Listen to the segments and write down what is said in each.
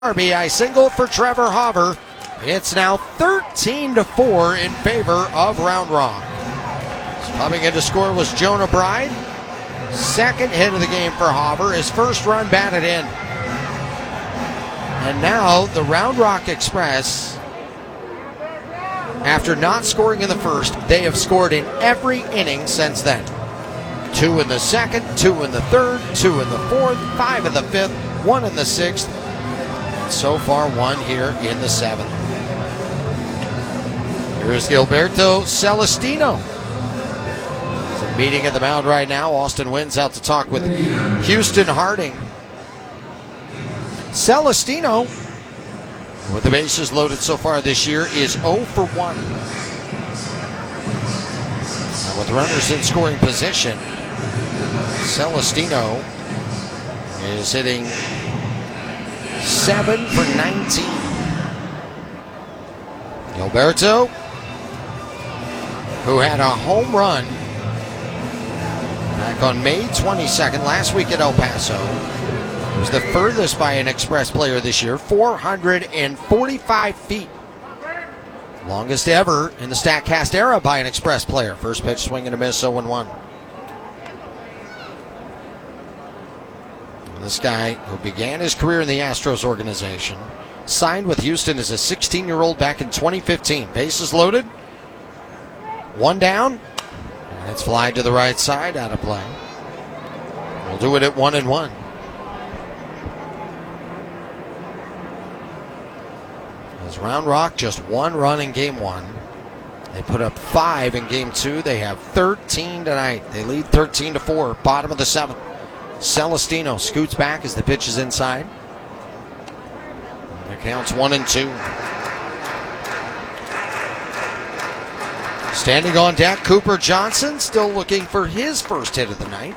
RBI single for Trevor Hauver. It's now 13-4 in favor of Round Rock. Coming in to score was Jonah Bride. Second hit of the game for Hauver. His first run batted in. And now the Round Rock Express, after not scoring in the first, they have scored in every inning since then. 2 in the second, 2 in the third, 2 in the fourth, 5 in the fifth, 1 in the sixth. So far, 1 here in the seventh. Here's Gilberto Celestino. It's a meeting at the mound right now. Austin Wynn's out to talk with Houston Harding. Celestino, with the bases loaded so far this year, is 0 for 1. Now with runners in scoring position, Celestino is hitting 7 for 19. Gilberto, who had a home run back on May 22nd, last week at El Paso. It was the furthest by an Express player this year, 445 feet. Longest ever in the StatCast era by an Express player. First pitch, swing and a miss, 0-1. This guy, who began his career in the Astros organization, signed with Houston as a 16-year-old back in 2015. Bases loaded, 1 down, and it's fly to the right side, out of play. We'll do it at 1-1. As Round Rock, just 1 run in game 1. They put up 5 in game 2. They have 13 tonight. They lead 13-4, bottom of the 7th. Celestino scoots back as the pitch is inside. The count's 1-2. Standing on deck, Cooper Johnson, still looking for his first hit of the night.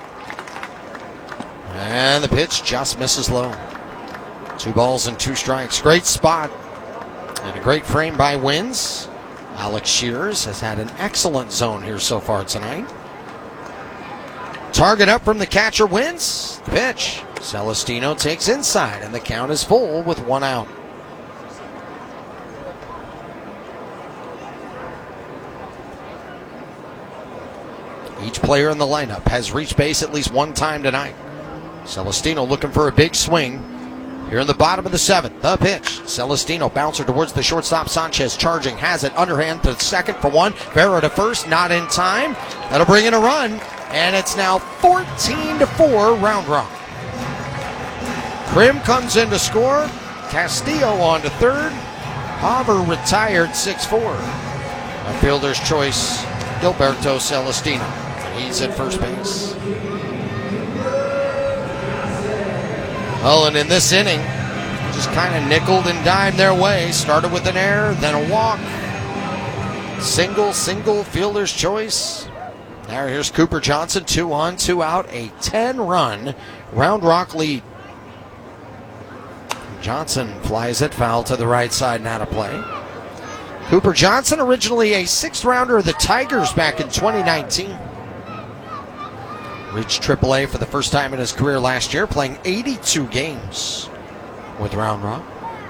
And the pitch just misses low. 2 balls and 2 strikes. Great spot. And a great frame by Wins. Alex Shears has had an excellent zone here so far tonight. Target up from the catcher, Wins. Pitch. Celestino takes inside, and the count is full with 1 out. Each player in the lineup has reached base at least 1 time tonight. Celestino looking for a big swing. Here in the bottom of the 7th, the pitch. Celestino, bouncer towards the shortstop. Sanchez charging, has it underhand to second for 1. Vera to first, not in time. That'll bring in a run. And it's now 14-4 Round Rock. Krim comes in to score. Castillo on to third. Hauver retired 6-4. A fielder's choice, Gilberto Celestino. He's at first base. Well, and in this inning, just kind of nickeled and dimed their way. Started with an error, then a walk. Single, fielder's choice. Now here's Cooper Johnson, 2 on, 2 out, a 10-run Round Rock lead. Johnson flies it foul to the right side and out of play. Cooper Johnson, originally a 6th rounder of the Tigers back in 2019. Reached AAA for the first time in his career last year, playing 82 games with Round Rock.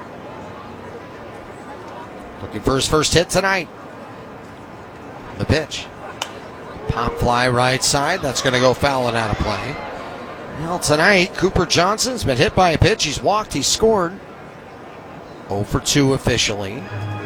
Looking for his first hit tonight. The pitch. Pop fly right side. That's going to go foul and out of play. Well, tonight, Cooper Johnson's been hit by a pitch. He's walked. He's scored. 0 for 2 officially.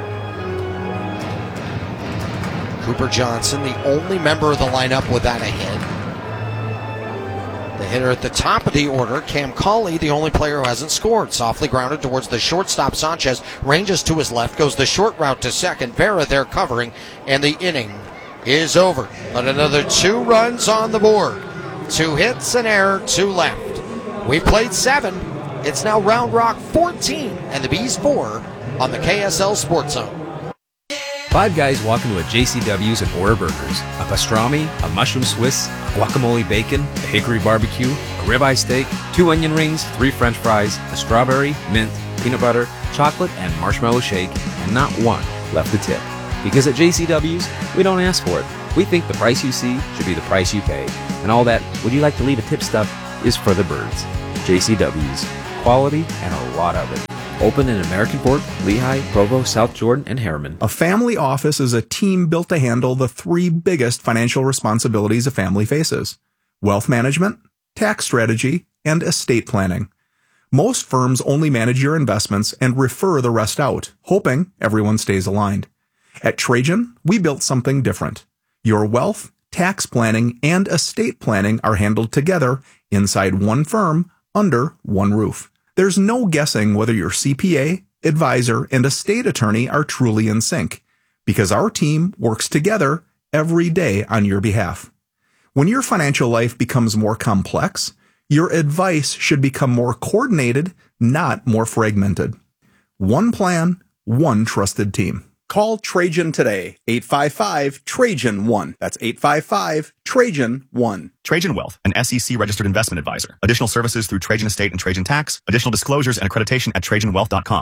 Cooper Johnson, the only member of the lineup without a hit. The hitter at the top of the order, Cam Cauley, the only player who hasn't scored. Softly grounded towards the shortstop. Sanchez ranges to his left, goes the short route to second. Vera there covering, and the inning is over. But another 2 runs on the board. 2 hits, an error, 2 left. We played 7. It's now Round Rock 14 and the Bees 4 on the KSL Sports Zone. 5 guys walk into a JCW's and order burgers. A pastrami, a mushroom Swiss, a guacamole bacon, a hickory barbecue, a ribeye steak, 2 onion rings, 3 french fries, a strawberry, mint, peanut butter, chocolate, and marshmallow shake, and not 1 left to tip. Because at JCW's, we don't ask for it. We think the price you see should be the price you pay. And all that, would you like to leave a tip stuff, is for the birds. JCW's. quality, and a lot of it. Open in American Fork, Lehigh, Provo, South Jordan, and Harriman. A family office is a team built to handle the three biggest financial responsibilities a family faces: wealth management, tax strategy, and estate planning. Most firms only manage your investments and refer the rest out, hoping everyone stays aligned. At Trajan, we built something different. Your wealth, tax planning, and estate planning are handled together inside one firm under one roof. There's no guessing whether your CPA, advisor, and estate attorney are truly in sync, because our team works together every day on your behalf. When your financial life becomes more complex, your advice should become more coordinated, not more fragmented. One plan, one trusted team. Call Trajan today, 855-TRAJAN-1. That's 855-TRAJAN-1. Trajan Wealth, an SEC-registered investment advisor. Additional services through Trajan Estate and Trajan Tax. Additional disclosures and accreditation at TrajanWealth.com.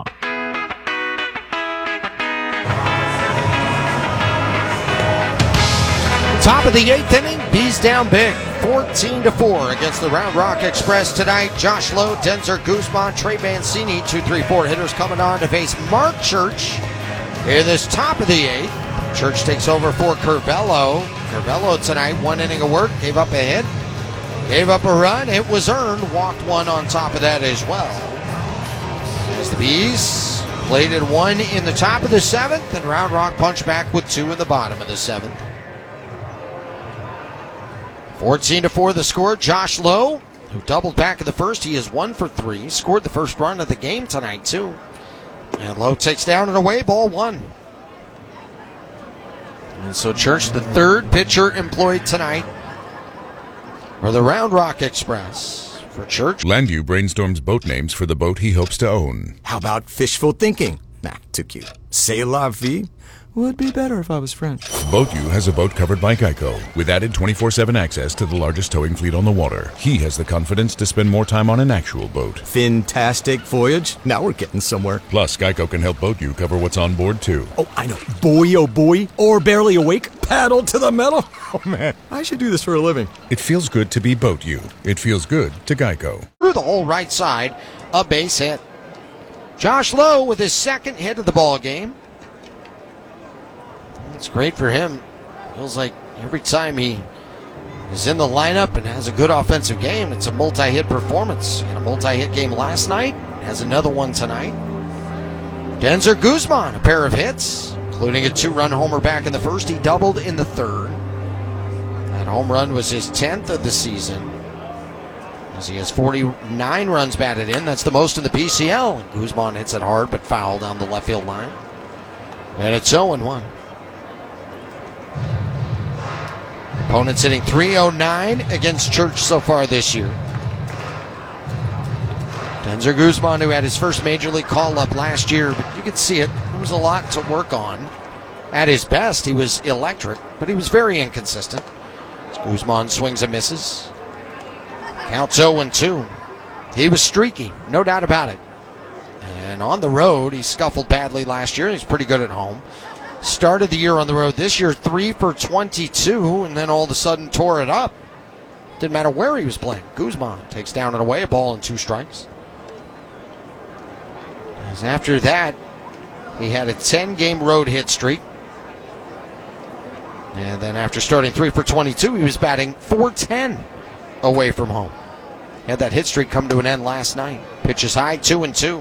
Top of the 8th inning, Bees down big, 14-4 against the Round Rock Express tonight. Josh Lowe, Denzer Guzman, Trey Mancini, 2-3-4 hitters coming on to face Mark Church in this top of the 8th. Church takes over for Curvello. Curvello tonight, 1 inning of work, gave up a hit, gave up a run. It was earned, walked 1 on top of that as well. As the Bees plated 1 in the top of the 7th, and Round Rock punched back with 2 in the bottom of the 7th. 14-4 the score. Josh Lowe, who doubled back in the first, he is 1 for 3. Scored the first run of the game tonight, too. And Lowe takes down an away ball, 1. And so Church, the third pitcher employed tonight for the Round Rock Express. For Church, Landu brainstorms boat names for the boat he hopes to own. How about fishful thinking? Nah, too cute. C'est la vie? Would be better if I was French. BoatU has a boat covered by Geico, with added 24/7 access to the largest towing fleet on the water. He has the confidence to spend more time on an actual boat. Fantastic voyage. Now we're getting somewhere. Plus, Geico can help BoatU cover what's on board, too. Oh, I know. Boy, oh boy. Or barely awake. Paddle to the metal. Oh, man. I should do this for a living. It feels good to be BoatU. It feels good to Geico. through the whole right side, a base hit. Josh Lowe with his second hit of the ball game. It's great for him. Feels like every time he is in the lineup and has a good offensive game, it's a multi-hit performance. Had a multi-hit game last night, has another one tonight. Denzer Guzman, a pair of hits, including a 2-run homer back in the first. He doubled in the third. That home run was his 10th of the season, as he has 49 runs batted in. That's the most in the PCL. Guzman hits it hard but foul down the left field line. And it's 0-1. Opponents hitting .309 against Church so far this year. Denzer Guzman, who had his first major league call-up last year, but you could see it. There was a lot to work on. At his best, he was electric, but he was very inconsistent. Guzman swings and misses. Counts 0-2. He was streaky, no doubt about it. And on the road, he scuffled badly last year. He's pretty good at home. Started the year on the road this year, 3 for 22, and then all of a sudden tore it up. Didn't matter where he was playing. Guzman takes down and away, a ball and 2 strikes. As after that, he had a 10-game road hit streak. And then after starting 3 for 22, he was batting .410 away from home. Had that hit streak come to an end last night. Pitches high, 2-2.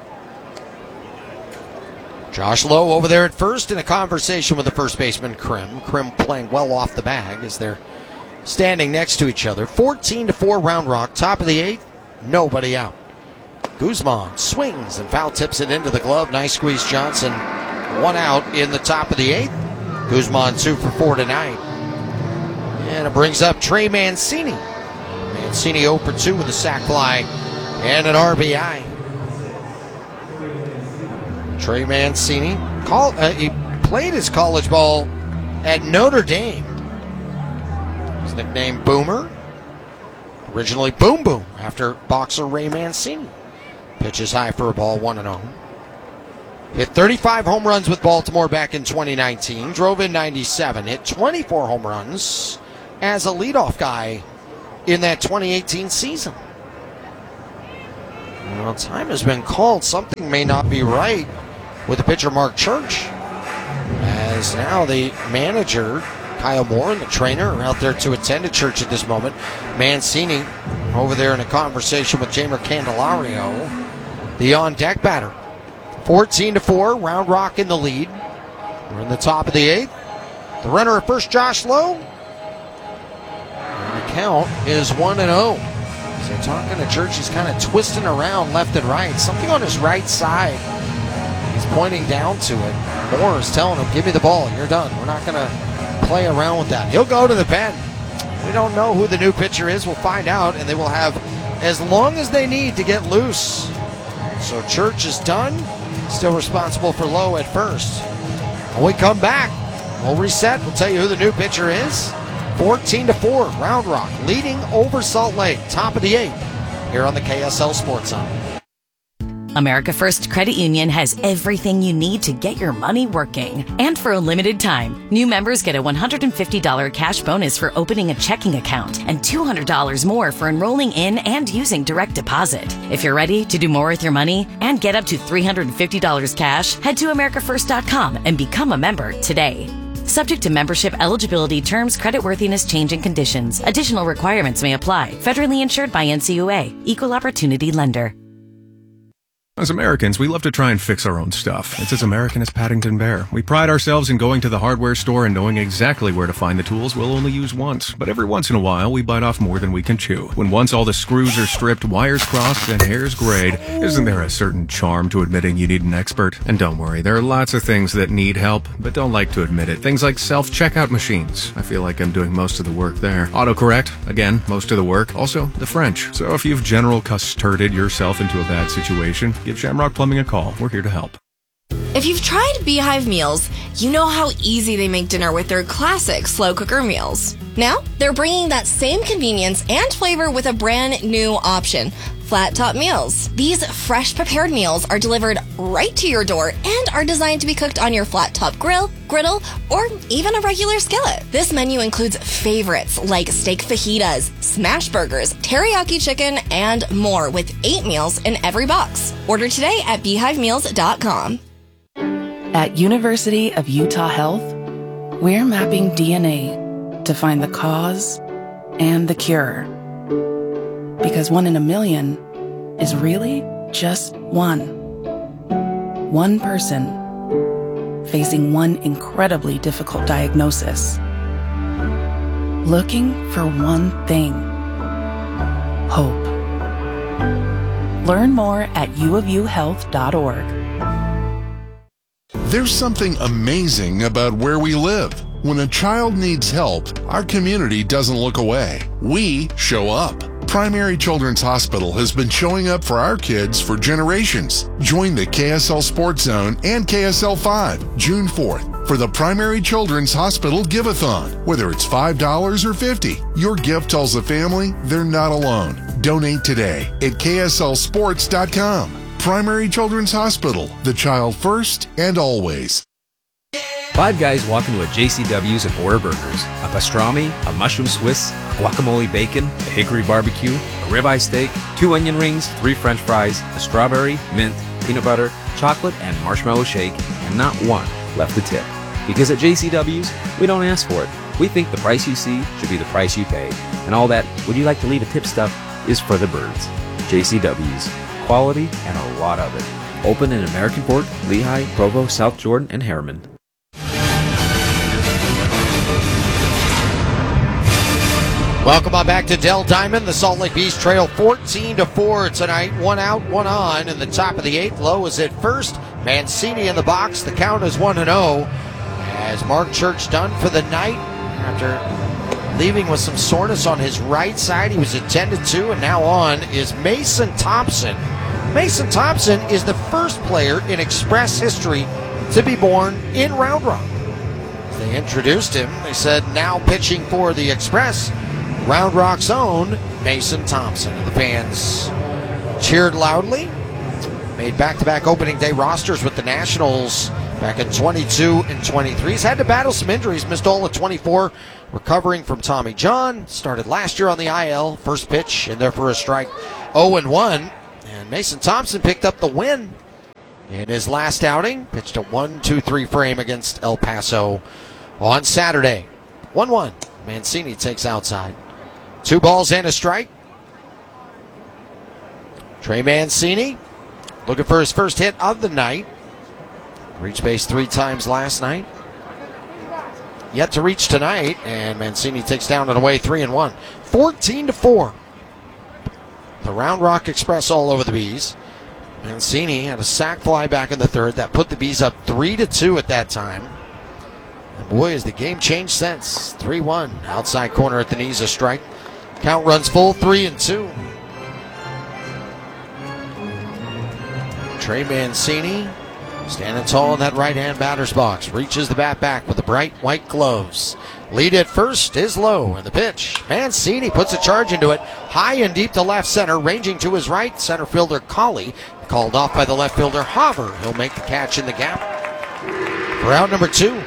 Josh Lowe over there at first in a conversation with the first baseman, Krim. Krim playing well off the bag as they're standing next to each other. 14-4 Round Rock, top of the 8th, nobody out. Guzman swings and foul tips it into the glove. Nice squeeze, Johnson. 1 out in the top of the 8th. Guzman 2 for 4 tonight. And it brings up Trey Mancini. Mancini 0 for 2 with a sac fly and an RBI. Trey Mancini, he played his college ball at Notre Dame. His nickname Boomer. Originally Boom Boom after boxer Ray Mancini. Pitches high for a ball, 1-0. Hit 35 home runs with Baltimore back in 2019. Drove in 97. Hit 24 home runs as a leadoff guy in that 2018 season. Well, time has been called. Something may not be right with the pitcher, Mark Church. As now the manager, Kyle Moore, and the trainer are out there to attend to Church at this moment. Mancini over there in a conversation with Jamer Candelario, the on-deck batter. 14-4, Round Rock in the lead. We're in the top of the 8th. The runner at first, Josh Lowe. And the count is 1-0. So talking to Church, he's kind of twisting around left and right. Something on his right side. He's pointing down to it. Moore is telling him, give me the ball. You're done. We're not going to play around with that. He'll go to the pen. We don't know who the new pitcher is. We'll find out, and they will have as long as they need to get loose. So Church is done. Still responsible for Lowe at first. When we come back, we'll reset. We'll tell you who the new pitcher is. 14-4, Round Rock leading over Salt Lake. Top of the 8th here on the KSL Sports Zone. America First Credit Union has everything you need to get your money working. And for a limited time, new members get a $150 cash bonus for opening a checking account and $200 more for enrolling in and using direct deposit. If you're ready to do more with your money and get up to $350 cash, head to americafirst.com and become a member today. Subject to membership eligibility, terms, creditworthiness, change, and conditions. Additional requirements may apply. Federally insured by NCUA. Equal Opportunity Lender. As Americans, we love to try and fix our own stuff. It's as American as Paddington Bear. We pride ourselves in going to the hardware store and knowing exactly where to find the tools we'll only use once. But every once in a while, we bite off more than we can chew. When once all the screws are stripped, wires crossed, and hairs grayed, isn't there a certain charm to admitting you need an expert? And don't worry, there are lots of things that need help, but don't like to admit it. Things like self-checkout machines. I feel like I'm doing most of the work there. Autocorrect. Again, most of the work. Also, the French. So if you've general custarded yourself into a bad situation, give Shamrock Plumbing a call. We're here to help. If you've tried Beehive meals, you know how easy they make dinner with their classic slow cooker meals. Now, they're bringing that same convenience and flavor with a brand new option, Flat Top Meals. These fresh prepared meals are delivered right to your door and are designed to be cooked on your flat top grill, griddle, or even a regular skillet. This menu includes favorites like steak fajitas, smash burgers, teriyaki chicken, and more with 8 meals in every box. Order today at beehivemeals.com. At University of Utah Health, we're mapping DNA to find the cause and the cure. Because 1 in a million is really just one. One person facing one incredibly difficult diagnosis. Looking for one thing. Hope. Learn more at uofuhealth.org. There's something amazing about where we live. When a child needs help, our community doesn't look away. We show up. Primary Children's Hospital has been showing up for our kids for generations. Join the KSL Sports Zone and KSL 5 June 4th for the Primary Children's Hospital Give-a-thon. Whether it's $5 or $50, your gift tells the family they're not alone. Donate today at kslsports.com. Primary Children's Hospital, the child first and always. Five Guys walk into a JCW's and order burgers. A pastrami, a mushroom Swiss, a guacamole bacon, a hickory barbecue, a ribeye steak, 2 onion rings, 3 french fries, a strawberry, mint, peanut butter, chocolate, and marshmallow shake, and not one left to tip. Because at JCW's, we don't ask for it. We think the price you see should be the price you pay. And all that, would you like to leave a tip stuff, is for the birds. JCW's. Quality and a lot of it. Open in American Fork, Lehigh, Provo, South Jordan, and Harriman. Welcome on back to Dell Diamond. The Salt Lake Beast trail 14-4 tonight. 1 out, 1 on in the top of the 8th. Lowe is at first. Mancini in the box. The count is 1-0. As Mark Church done for the night after leaving with some soreness on his right side. He was attended to, and now on is Mason Thompson. Mason Thompson is the first player in Express history to be born in Round Rock. As they introduced him, they said now pitching for the Express, Round Rock's own Mason Thompson. And the fans cheered loudly. Made back-to-back opening day rosters with the Nationals back in 22 and 23. He's had to battle some injuries. Missed all of 24, recovering from Tommy John. Started last year on the IL. First pitch in there for a strike, 0-1. And And Mason Thompson picked up the win in his last outing. Pitched a 1-2-3 frame against El Paso on Saturday. 1-1. Mancini takes outside. 2 balls and a strike. Trey Mancini looking for his first hit of the night. Reached base 3 times last night. Yet to reach tonight, and Mancini takes down and away 3-1. 14-4. The Round Rock Express all over the Bees. Mancini had a sac fly back in the third that put the Bees up 3-2 at that time. And boy, has the game changed since. 3-1. Outside corner at the knees, a strike. Count runs full, 3-2. Trey Mancini standing tall in that right-hand batter's box. Reaches the bat back with the bright white gloves. Lead at first is low, and the pitch. Mancini puts a charge into it. High and deep to left center. Ranging to his right, center fielder Colley. Called off by the left fielder Haber. He'll make the catch in the gap for out number 2.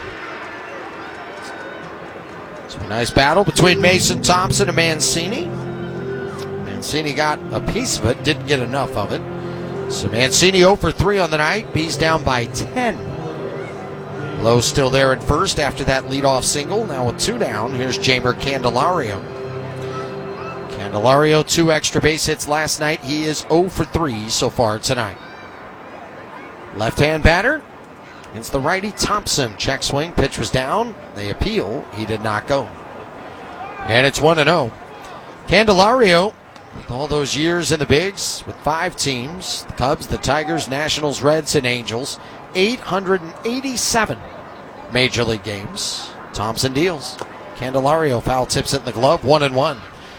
So a nice battle between Mason Thompson and Mancini. Mancini got a piece of it, didn't get enough of it. So Mancini 0 for 3 on the night. Bees down by 10. Lowe still there at first after that leadoff single. Now with 2 down, here's Jeimer Candelario. Candelario 2 extra base hits last night. He is 0 for 3 so far tonight. Left-hand batter against the righty Thompson. Check swing, pitch was down. They appeal. He did not go. And it's 1-0. Candelario, with all those years in the bigs, with 5 teams, the Cubs, the Tigers, Nationals, Reds, and Angels, 887 Major League games. Thompson deals. Candelario foul tips it in the glove, 1-1.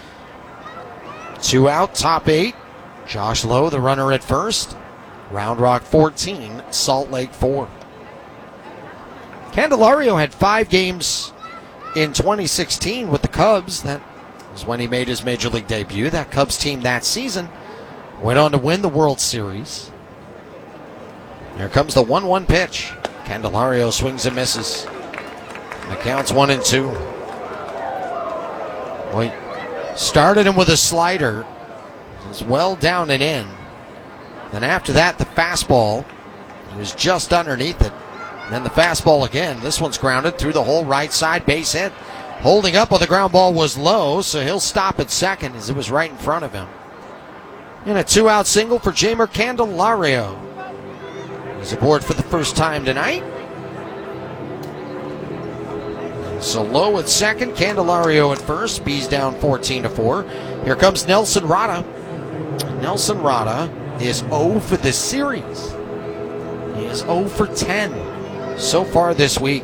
2 out, top 8. Josh Lowe, the runner at first. Round Rock 14, Salt Lake 4. Candelario had 5 games in 2016 with the Cubs. That was when he made his Major League debut. That Cubs team that season went on to win the World Series. Here comes the 1-1 pitch. Candelario swings and misses. The count's 1-2. Boy, started him with a slider. It was well down and in. Then after that, the fastball. He was just underneath it. And then the fastball again. This one's grounded through the whole right side, base hit. Holding up on the ground ball was Lowe, so he'll stop at second as it was right in front of him. And a 2-out single for Jeimer Candelario. He's aboard for the first time tonight. So Lowe at second, Candelario at first. Bees down 14-4. Here comes Nelson Rada. Nelson Rada is 0 for the series. He is 0 for 10 so far this week.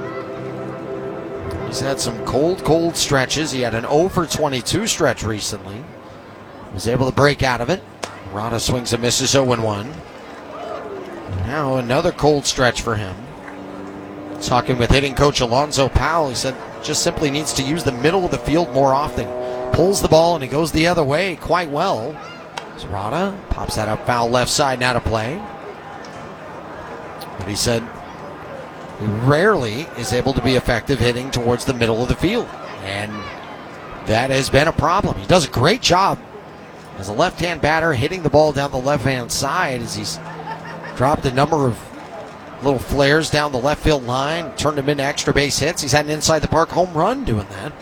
He's had some cold stretches. He had an 0 for 22 stretch recently. Was able to break out of it. Rada swings and misses 0-1. Now another cold stretch for him. Talking with hitting coach Alonzo Powell, he said just simply needs to use the middle of the field more often. Pulls the ball and he goes the other way quite well. So Rada pops that up foul left side, now to play. But he said he rarely is able to be effective hitting towards the middle of the field. And that has been a problem. He does a great job as a left-hand batter hitting the ball down the left-hand side as he's dropped a number of little flares down the left field line, turned them into extra base hits. He's had an inside-the-park home run doing that.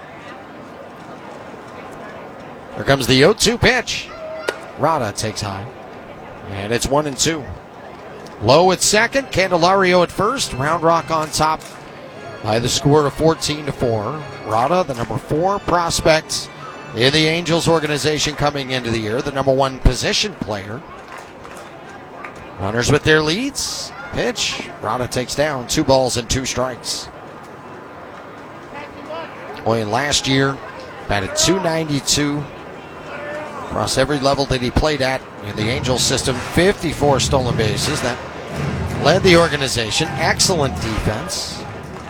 Here comes the 0-2 pitch. Rada takes high. And it's 1-2. Lowe at second, Candelario at first. Round Rock on top by the score of 14-4. Rada, the number 4 prospect in the Angels organization coming into the year, the number 1 position player. Runners with their leads. Pitch. Rada takes down 2 balls and 2 strikes. Boy, last year, batted .292 across every level that he played at in the Angels system. 54 stolen bases. That led the organization. Excellent defense.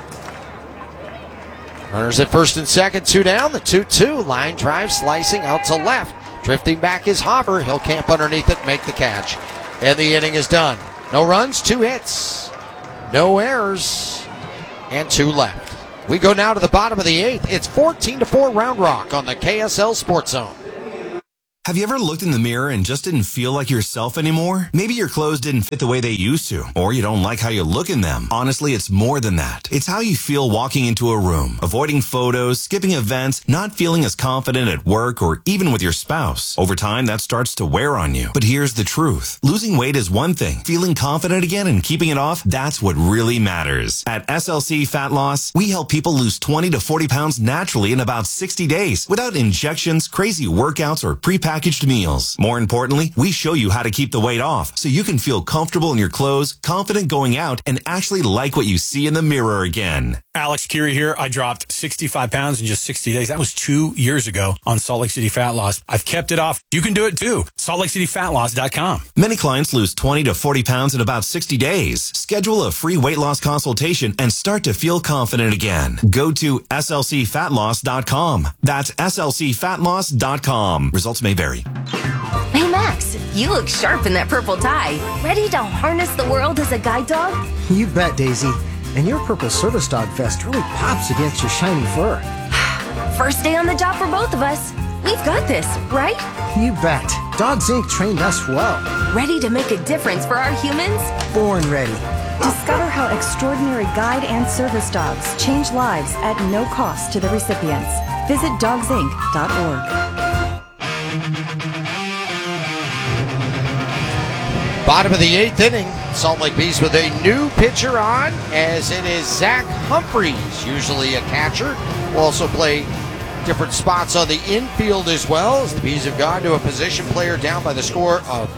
Runners at first and second, 2 down. The 2-2 line drive slicing out to left. Drifting back is Haber. He'll camp underneath it, make the catch. And the inning is done. No runs, 2 hits, no errors, and 2 left. We go now to the bottom of the 8th. It's 14-4 Round Rock on the KSL Sports Zone. Have you ever looked in the mirror and just didn't feel like yourself anymore? Maybe your clothes didn't fit the way they used to, or you don't like how you look in them. Honestly, it's more than that. It's how you feel walking into a room, avoiding photos, skipping events, not feeling as confident at work or even with your spouse. Over time, that starts to wear on you. But here's the truth. Losing weight is one thing. Feeling confident again and keeping it off, that's what really matters. At SLC Fat Loss, we help people lose 20 to 40 pounds naturally in about 60 days without injections, crazy workouts, or prepackaged meals. More importantly, we show you how to keep the weight off so you can feel comfortable in your clothes, confident going out, and actually like what you see in the mirror again. Alex Curie here. I dropped 65 pounds in just 60 days. That was 2 years ago on Salt Lake City Fat Loss. I've kept it off. You can do it too. SaltLakeCityFatLoss.com. Many clients lose 20 to 40 pounds in about 60 days. Schedule a free weight loss consultation and start to feel confident again. Go to SLCFatLoss.com. That's SLCFatLoss.com. Results may vary. Hey Max, you look sharp in that purple tie. Ready to harness the world as a guide dog? You bet, Daisy. And your purple service dog vest really pops against your shiny fur. First day on the job for both of us. We've got this, right? You bet. Dogs Inc. trained us well. Ready to make a difference for our humans? Born ready. Discover how extraordinary guide and service dogs change lives at no cost to the recipients. Visit dogsinc.org. Bottom of the 8th inning, Salt Lake Bees with a new pitcher on, as it is Zach Humphreys, usually a catcher. Will also play different spots on the infield as well, as the Bees have gone to a position player down by the score of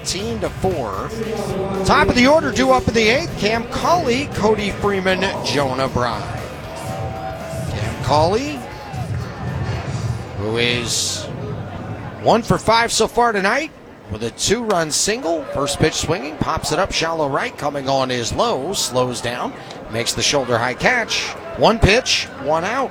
14-4. Top of the order due up in the 8th, Cam Cauley, Cody Freeman, Jonah Bride. Cam Cauley, who is 1 for 5 so far tonight, with a 2-run single. First pitch swinging, pops it up shallow right, coming on is low, slows down, makes the shoulder high catch. 1 pitch, 1 out.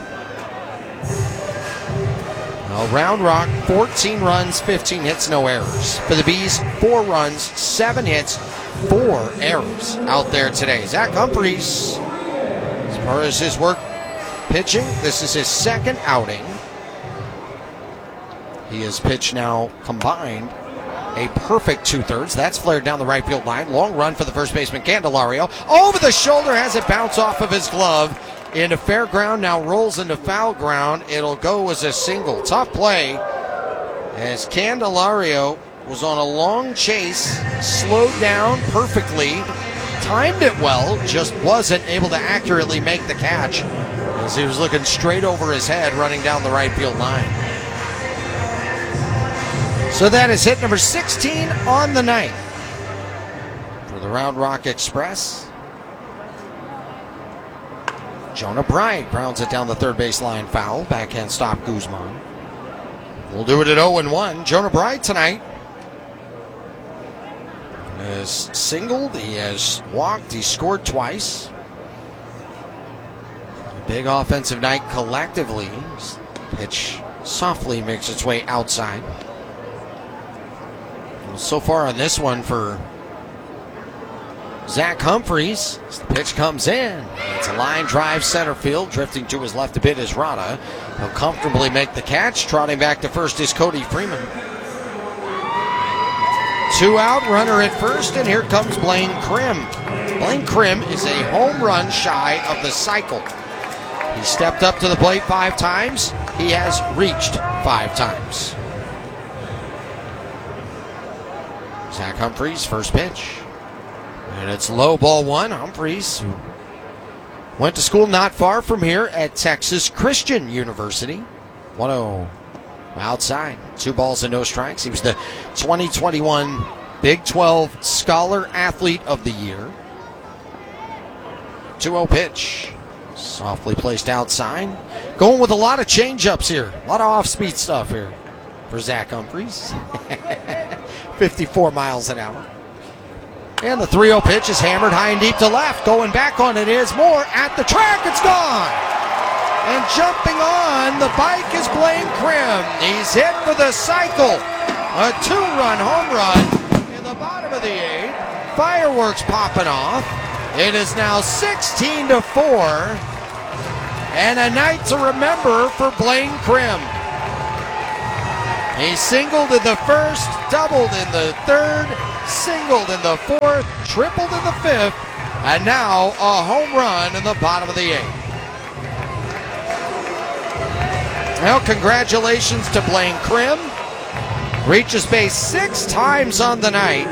Well, Round Rock, 14 runs, 15 hits, no errors. For the Bees, 4 runs, 7 hits, 4 errors out there today. Zach Humphreys, as far as his work pitching, this is his 2nd outing. He has pitched now combined a perfect 2/3. That's flared down the right field line. Long run for the first baseman, Candelario. Over the shoulder, has it bounce off of his glove into fair ground. Now rolls into foul ground. It'll go as a single. Tough play as Candelario was on a long chase, slowed down perfectly, timed it well, just wasn't able to accurately make the catch as he was looking straight over his head running down the right field line. So that is hit number 16 on the night for the Round Rock Express. Jonah Bride grounds it down the third base line, foul. Backhand stop, Guzman. We'll do it at 0-1. Jonah Bride tonight has singled, he has walked, he scored twice. Big offensive night collectively. Pitch softly makes its way outside. So far on this one for Zach Humphreys, as the pitch comes in. It's a line drive center field. Drifting to his left a bit is Rada. He'll comfortably make the catch. Trotting back to first is Cody Freeman. 2 out, runner at first, and here comes Blaine Krim. Blaine Krim is a home run shy of the cycle. He stepped up to the plate 5 times. He has reached 5 times. Zach Humphreys, first pitch. And it's low, ball 1. Humphreys, who went to school not far from here at Texas Christian University. 1-0 outside. 2 balls and no strikes. He was the 2021 Big 12 Scholar Athlete of the Year. 2-0 pitch. Softly placed outside. Going with a lot of changeups here. A lot of off-speed stuff here for Zach Humphreys. 54 miles an hour. And the 3-0 pitch is hammered high and deep to left. Going back on it is Moore at the track. It's gone. And jumping on the bike is Blaine Krim. He's hit for the cycle. A 2-run home run in the bottom of the 8th. Fireworks popping off. It is now 16-4. And a night to remember for Blaine Krim. He singled in the first, doubled in the third, singled in the fourth, tripled in the fifth, and now a home run in the bottom of the eighth. Well, congratulations to Blaine Krim. Reaches base 6 times on the night.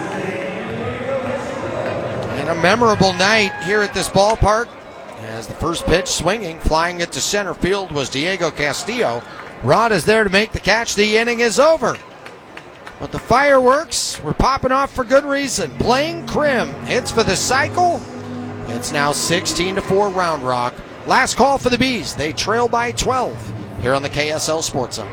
And a memorable night here at this ballpark, as the first pitch swinging, flying it to center field, was Diego Castillo. Rod is there to make the catch. The inning is over. But the fireworks were popping off for good reason. Blaine Krim hits for the cycle. It's now 16-4 Round Rock. Last call for the Bees. They trail by 12 here on the KSL Sports Zone.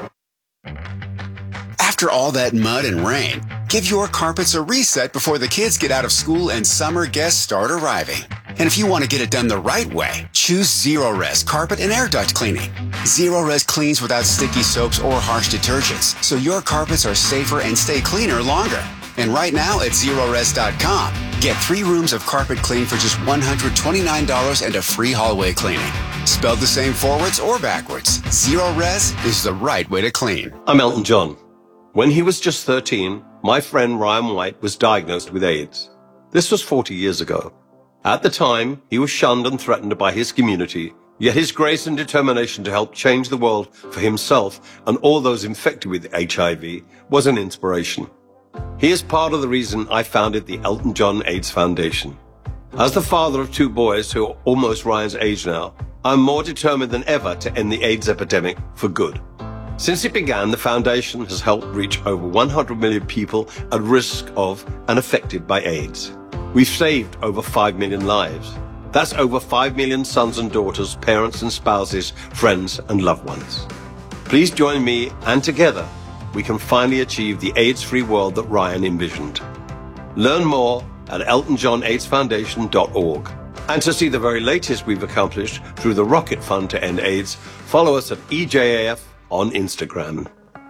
After all that mud and rain, give your carpets a reset before the kids get out of school and summer guests start arriving. And if you want to get it done the right way, choose Zero-Res Carpet and Air Duct Cleaning. Zero-Res cleans without sticky soaps or harsh detergents, so your carpets are safer and stay cleaner longer. And right now at Zerores.com, get 3 rooms of carpet clean for just $129 and a free hallway cleaning. Spelled the same forwards or backwards, Zero-Res is the right way to clean. I'm Elton John. When he was just 13, my friend Ryan White was diagnosed with AIDS. This was 40 years ago. At the time, he was shunned and threatened by his community, yet his grace and determination to help change the world for himself and all those infected with HIV was an inspiration. He is part of the reason I founded the Elton John AIDS Foundation. As the father of 2 boys who are almost Ryan's age now, I'm more determined than ever to end the AIDS epidemic for good. Since it began, the foundation has helped reach over 100 million people at risk of and affected by AIDS. We've saved over 5 million lives. That's over 5 million sons and daughters, parents and spouses, friends and loved ones. Please join me, and together we can finally achieve the AIDS-free world that Ryan envisioned. Learn more at eltonjohnaidsfoundation.org. And to see the very latest we've accomplished through the Rocket Fund to End AIDS, follow us at EJAF on Instagram.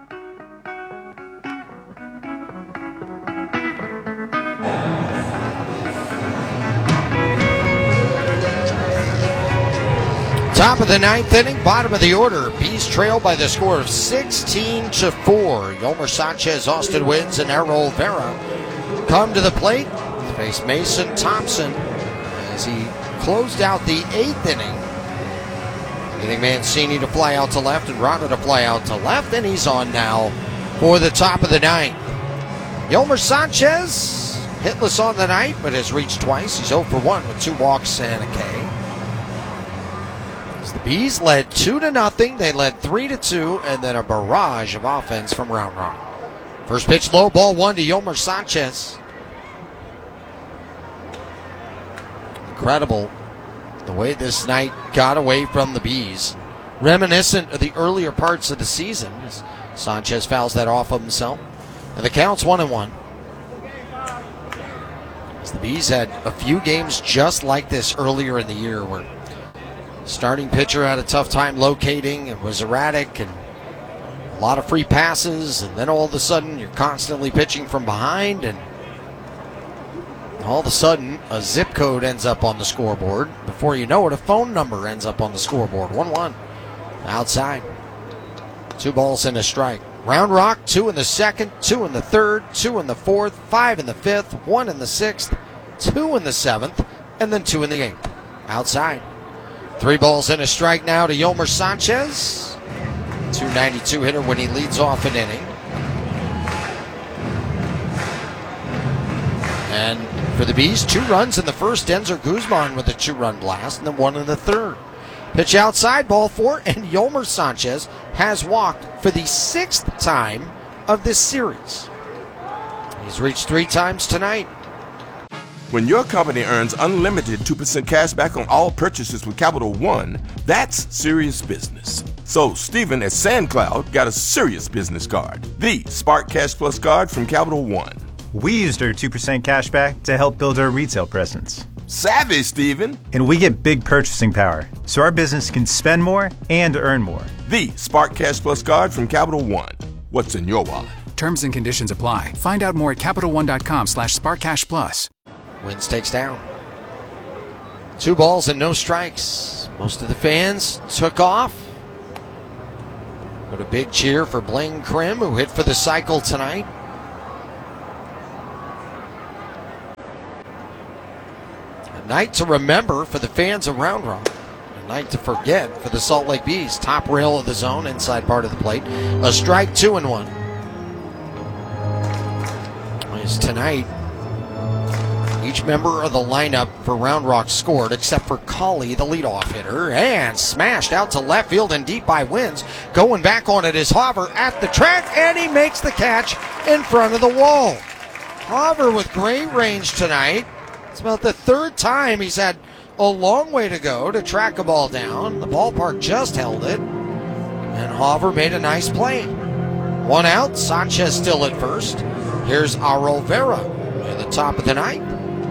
Top of the 9th inning, bottom of the order. Bees trail by the score of 16-4. Yolmer Sanchez, Austin Wins, and Errol Vera come to the plate to face Mason Thompson as he closed out the 8th inning. Getting Mancini to fly out to left and Rada to fly out to left, and he's on now for the top of the 9th. Yolmer Sanchez, hitless on the night, but has reached twice. He's 0 for 1 with 2 walks and a K. The Bees led 2-0. They led 3-2, and then a barrage of offense from Round Rock. First pitch low, ball 1 to Yolmer Sanchez. Incredible the way this night got away from the Bees. Reminiscent of the earlier parts of the season as Sanchez fouls that off of himself. And the count's 1-1. As the Bees had a few games just like this earlier in the year where starting pitcher had a tough time locating and was erratic and a lot of free passes, and then all of a sudden you're constantly pitching from behind, and all of a sudden a zip code ends up on the scoreboard. Before you know it, a phone number ends up on the scoreboard. 1-1 outside. 2 balls and a strike. Round Rock, 2 in the second, 2 in the third, 2 in the fourth, 5 in the fifth, 1 in the sixth, 2 in the seventh, and then 2 in the eighth. Outside. 3 balls and a strike now to Yolmer Sanchez. 292 hitter when he leads off an inning. And for the Bees, 2 runs in the first. Denzer Guzman with a 2-run blast, and then 1 in the third. Pitch outside, ball 4, and Yolmer Sanchez has walked for the 6th time of this series. He's reached 3 times tonight. When your company earns unlimited 2% cash back on all purchases with Capital One, that's serious business. So Stephen at SandCloud got a serious business card, the Spark Cash Plus card from Capital One. We used our 2% cash back to help build our retail presence. Savvy, Stephen. And we get big purchasing power, so our business can spend more and earn more. The Spark Cash Plus card from Capital One. What's in your wallet? Terms and conditions apply. Find out more at CapitalOne.com/SparkCashPlus. Wins takes down. 2 balls and no strikes. Most of the fans took off. But a big cheer for Blaine Krim, who hit for the cycle tonight. A night to remember for the fans of Round Rock. A night to forget for the Salt Lake Bees. Top rail of the zone, inside part of the plate. A strike, 2-1. As tonight, each member of the lineup for Round Rock scored, except for Colley, the leadoff hitter, and smashed out to left field and deep by Wins. Going back on it is Hauver at the track, and he makes the catch in front of the wall. Hauver with great range tonight. It's about the third time he's had a long way to go to track a ball down. The ballpark just held it, and Hauver made a nice play. 1 out, Sanchez still at first. Here's Aro Vera at the top of the ninth.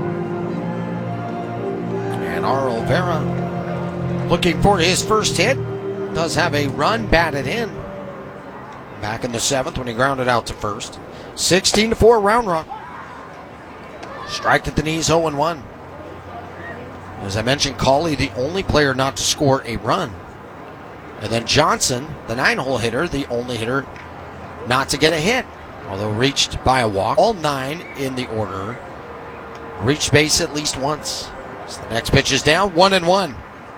And Aro Vera looking for his first hit. Does have a run batted in. Back in the 7th when he grounded out to first. 16-4 Round Rock. Strike at the knees, 0-1. As I mentioned, Colley, the only player not to score a run. And then Johnson, the 9-hole hitter, the only hitter not to get a hit. Although reached by a walk. All 9 in the order reached base at least once. So the next pitch is down, 1-1.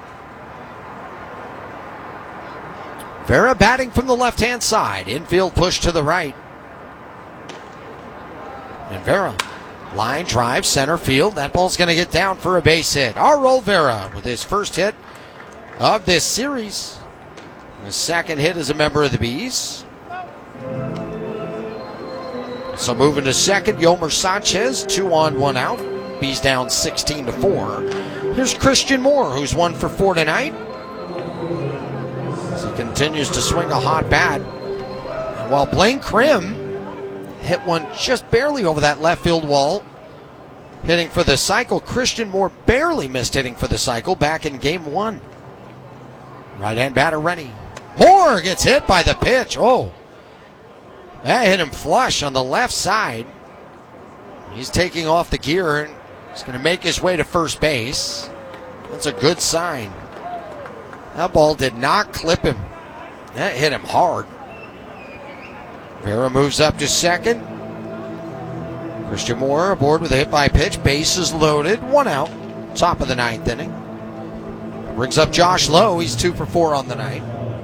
Vera batting from the left-hand side. Infield push to the right. And Vera, line drive, center field. That ball's going to get down for a base hit. Aro Vera with his first hit of this series. His second hit as a member of the Bees. So moving to second, Yomer Sanchez, 2 on, 1 out. Bees down 16-4. Here's Christian Moore, who's 1 for 4 tonight. As he continues to swing a hot bat. And while Blaine Krim hit one just barely over that left field wall, hitting for the cycle, Christian Moore barely missed hitting for the cycle back in game 1. Right-hand batter ready. Moore gets hit by the pitch. Oh, that hit him flush on the left side. He's taking off the gear and he's going to make his way to first base. That's a good sign. That ball did not clip him. That hit him hard. Vera moves up to second. Christian Moore aboard with a hit by pitch. Bases loaded. 1 out. Top of the 9th inning. Brings up Josh Lowe. He's 2 for 4 on the night.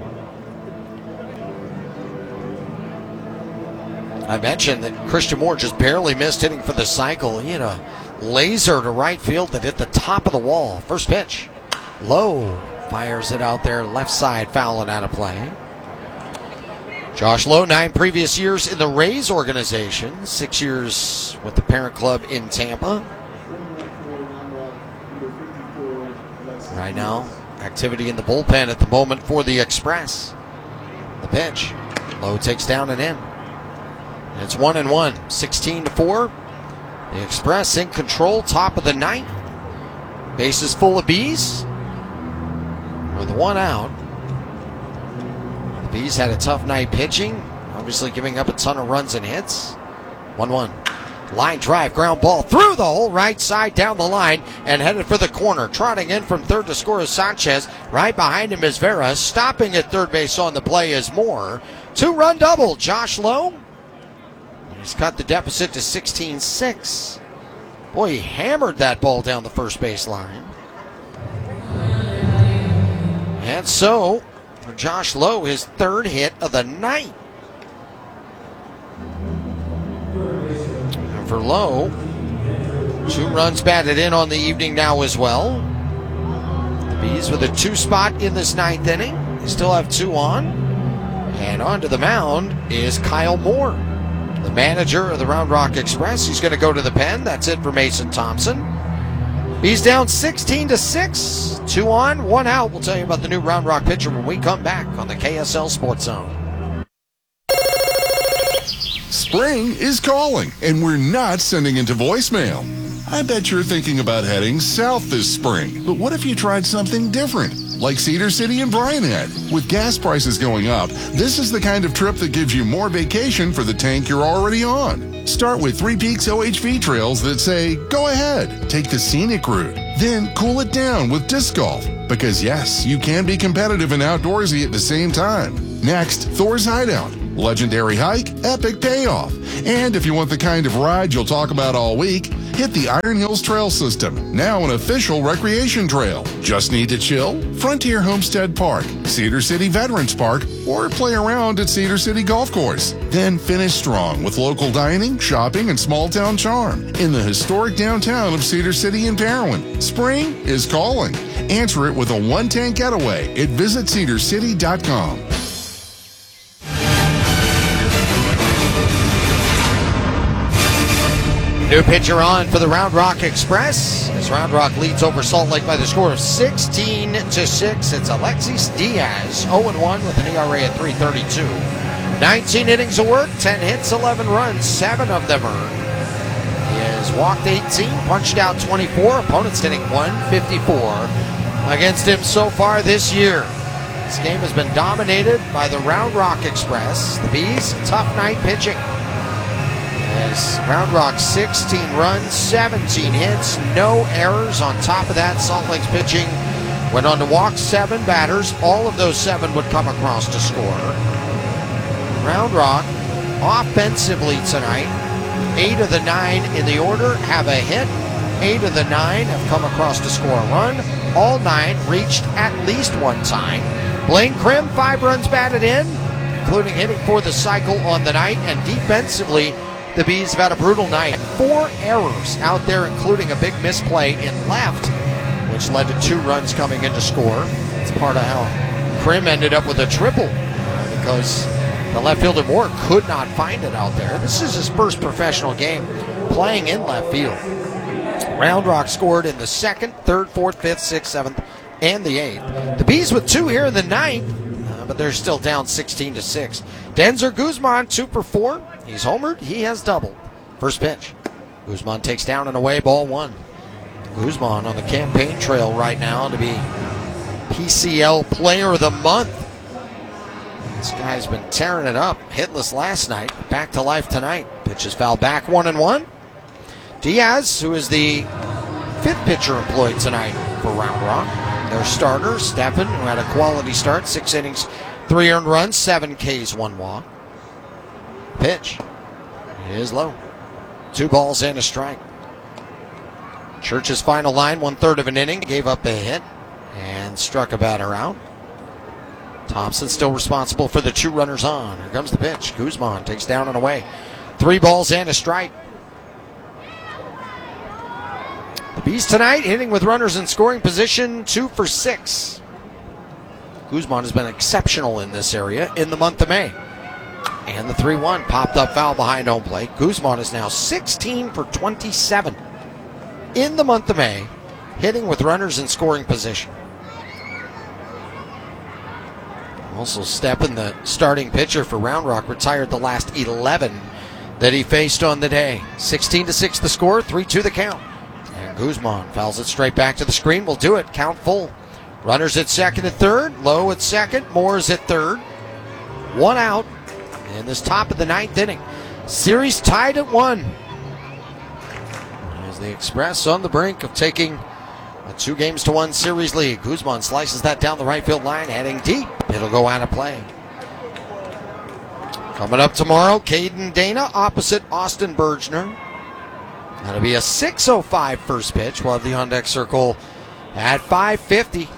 I mentioned that Christian Moore just barely missed hitting for the cycle. He had a laser to right field that hit the top of the wall. First pitch. Lowe fires it out there, left side, fouling out of play. Josh Lowe, 9 previous years in the Rays organization, 6 years with the parent club in Tampa. Right now, activity in the bullpen at the moment for the Express. The pitch. Lowe takes down and in. And it's 1-1, 16-4. The Express in control, top of the 9th. Bases full of Bees. With 1 out. The Bees had a tough night pitching, obviously giving up a ton of runs and hits. 1-1. Line drive, ground ball through the hole, right side down the line, and headed for the corner. Trotting in from third to score is Sanchez. Right behind him is Vera. Stopping at third base on the play is Moore. 2-run double, Josh Lowe. He's cut the deficit to 16-6. Boy, he hammered that ball down the first base line. And so, for Josh Lowe, his 3rd hit of the night. And for Lowe, 2 runs batted in on the evening now as well. The Bees with a 2 spot in this 9th inning. They still have 2 on. And onto the mound is Kyle Moore, the manager of the Round Rock Express. He's going to go to the pen. That's it for Mason Thompson. He's down 16-6. 2 on, 1 out. We'll tell you about the new Round Rock pitcher when we come back on the KSL Sports Zone. Spring is calling, and we're not sending into voicemail. I bet you're thinking about heading south this spring. But what if you tried something different? Like Cedar City and Bryan had. With gas prices going up, this is the kind of trip that gives you more vacation for the tank you're already on. Start with Three Peaks OHV trails that say, go ahead, take the scenic route. Then cool it down with disc golf. Because yes, you can be competitive and outdoorsy at the same time. Next, Thor's Hideout. Legendary hike, epic payoff. And if you want the kind of ride you'll talk about all week, hit the Iron Hills Trail System, now an official recreation trail. Just need to chill? Frontier Homestead Park, Cedar City Veterans Park, or play around at Cedar City Golf Course. Then finish strong with local dining, shopping, and small town charm in the historic downtown of Cedar City and Parowan. Spring is calling. Answer it with a one-tank getaway at visitcedarcity.com. New pitcher on for the Round Rock Express as Round Rock leads over Salt Lake by the score of 16-6. It's Alexis Diaz, 0-1 with an ERA at 3.32. 19 innings of work, 10 hits, 11 runs, 7 of them earned. He has walked 18, punched out 24. Opponents hitting 154 against him so far this year. This game has been dominated by the Round Rock Express. The Bees, tough night pitching. As Round Rock 16 runs, 17 hits, no errors. On top of that, Salt Lake's pitching went on to walk 7 batters. All of those 7 would come across to score. Round Rock, offensively tonight, 8 of the 9 in the order have a hit. 8 of the 9 have come across to score a run. All 9 reached at least one time. Blaine Krim, 5 runs batted in, including hitting for the cycle on the night. And defensively, the Bees have had a brutal night. 4 errors out there, including a big misplay in left, which led to 2 runs coming in to score. It's part of how Krim ended up with a triple because the left fielder Moore could not find it out there. This is his first professional game playing in left field. Round Rock scored in the 2nd, 3rd, 4th, 5th, 6th, 7th, and the 8th. The Bees with 2 here in the 9th, but they're still down 16-6. Denzer Guzman, 2 for 4. He's homered. He has doubled. First pitch. Guzman takes down and away, ball 1. Guzman on the campaign trail right now to be PCL Player of the Month. This guy's been tearing it up. Hitless last night. Back to life tonight. Pitch is fouled back, 1-1. Diaz, who is the 5th pitcher employed tonight for Round Rock. Their starter, Steffen, who had a quality start. 6 innings, 3 earned runs, 7 Ks, 1 walk. Pitch. It is low. 2 balls and a strike. Church's final line, 1/3 of an inning. Gave up a hit and struck a batter out. Thompson still responsible for the 2 runners on. Here comes the pitch. Guzman takes down and away. 3 balls and a strike. The Bees tonight hitting with runners in scoring position, 2 for 6. Guzman has been exceptional in this area in the month of May. And the 3-1 popped up foul behind home plate. Guzman is now 16 for 27 in the month of May, hitting with runners in scoring position. Also, Steffen, the starting pitcher for Round Rock, retired the last 11 that he faced on the day. 16-6 the score, 3-2 the count. And Guzman fouls it straight back to the screen. Will do it. Count full. Runners at 2nd and 3rd. Lowe at 2nd. Moore's at 3rd. 1 out in this top of the 9th inning. Series tied at 1. As the Express on the brink of taking a 2-1 series lead. Guzman slices that down the right field line, heading deep. It'll go out of play. Coming up tomorrow, Caden Dana opposite Austin Bergner. That'll be a 6:05 first pitch. We'll have the on-deck circle at 5:50. Here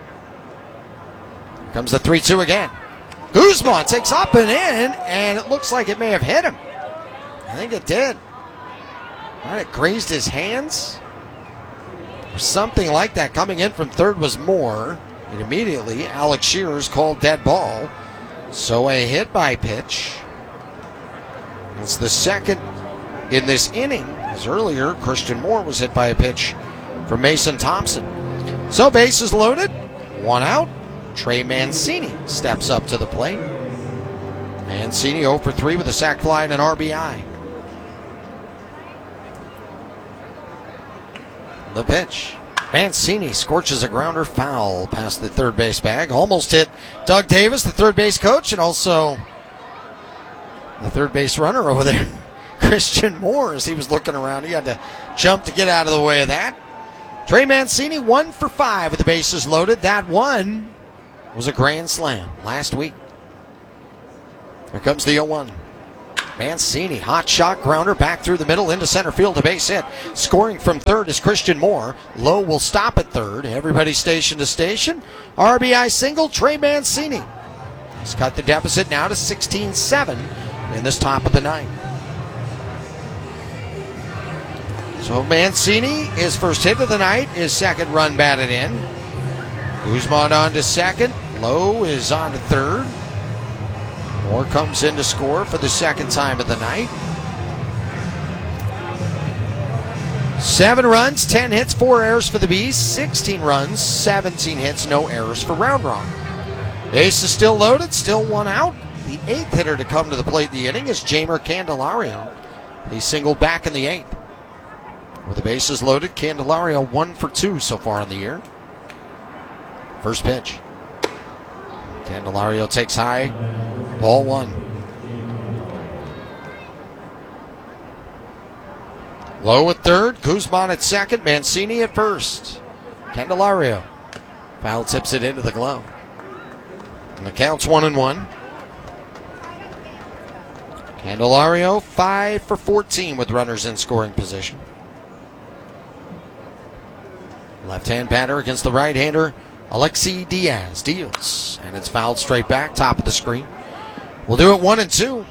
comes the 3-2 again. Guzman takes up and in, and it looks like it may have hit him. I think it did. Might have grazed his hands. Or something like that. Coming in from 3rd was Moore. And immediately, Alex Shearers called dead ball. So a hit by pitch. It's the 2nd in this inning. As earlier, Christian Moore was hit by a pitch from Mason Thompson. So bases loaded. 1 out. Trey Mancini steps up to the plate. Mancini 0 for 3 with a sac fly and an RBI. The pitch. Mancini scorches a grounder foul past the 3rd base bag. Almost hit Doug Davis, the 3rd base coach, and also the 3rd base runner over there, Christian Moore, as he was looking around. He had to jump to get out of the way of that. Trey Mancini 1 for 5 with the bases loaded. That one was a grand slam last week. Here comes the 0-1. Mancini, hot shot, grounder back through the middle into center field, a base hit. Scoring from third is Christian Moore. Lowe will stop at third. Everybody station to station. RBI single, Trey Mancini. He's cut the deficit now to 16-7 in this top of the ninth. So Mancini, his first hit of the night, his second run batted in. Guzman on to second. Lowe is on to third. Moore comes in to score for the second time of the night. 7 runs, 10 hits, 4 errors for the Bees. 16 runs, 17 hits, no errors for Round Rock. Ace is still loaded, still 1 out. The 8th hitter to come to the plate in the inning is Jeimer Candelario. He singled back in the 8th. With the bases loaded, Candelario 1 for 2 so far in the year. First pitch. Candelario takes high. Ball 1. Lowe at third, Guzman at second, Mancini at first. Candelario foul tips it into the glove. And the count's 1-1. Candelario 5 for 14 with runners in scoring position. Left-hand batter against the right-hander, Alexi Diaz deals, and it's fouled straight back, top of the screen. We'll do it 1-2.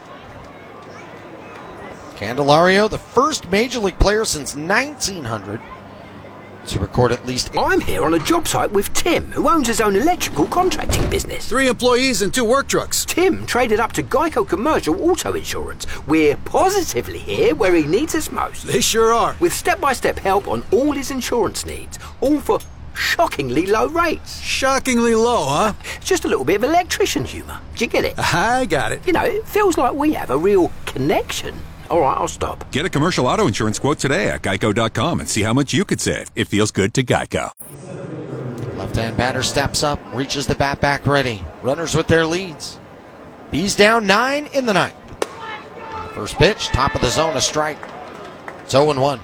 Candelario, the first Major League player since 1900 to record at least... I'm here on a job site with Tim, who owns his own electrical contracting business. 3 employees and 2 work trucks. Tim traded up to Geico Commercial Auto Insurance. We're positively here where he needs us most. They sure are. With step-by-step help on all his insurance needs, all for shockingly low rates. Shockingly low, huh? Just a little bit of electrician humour. Do you get it? I got it. You know, it feels like we have a real connection. All right, I'll stop. Get a commercial auto insurance quote today at geico.com and see how much you could save. It feels good to Geico. Left-hand batter steps up, reaches the bat back ready. Runners with their leads. Bees down 9 in the ninth. First pitch, top of the zone, a strike. It's 0-1.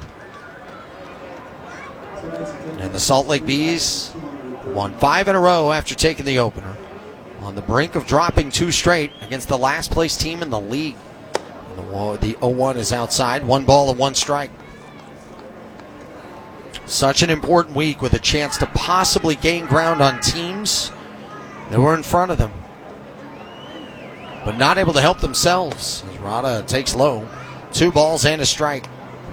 And the Salt Lake Bees won 5 in a row after taking the opener. On the brink of dropping 2 straight against the last place team in the league. The 0-1 is outside. 1 ball and 1 strike. Such an important week with a chance to possibly gain ground on teams that were in front of them, but not able to help themselves. As Rada takes low. 2 balls and a strike.